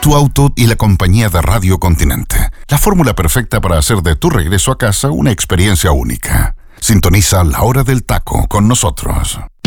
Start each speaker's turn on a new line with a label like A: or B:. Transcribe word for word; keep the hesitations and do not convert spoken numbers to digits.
A: tu auto y la compañía de Radio Continente. La fórmula perfecta para hacer de tu regreso a casa una experiencia única. Sintoniza La Hora del Taco con nosotros.